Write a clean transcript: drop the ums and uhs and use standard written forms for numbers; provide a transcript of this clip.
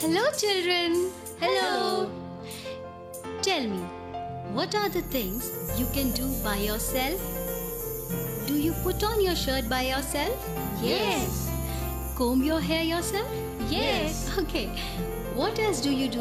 Hello, children. Hello. Tell me, what are the things you can do by yourself? Do you put on your shirt by yourself? Yes. Comb your hair yourself? Yes. Okay. What else do you do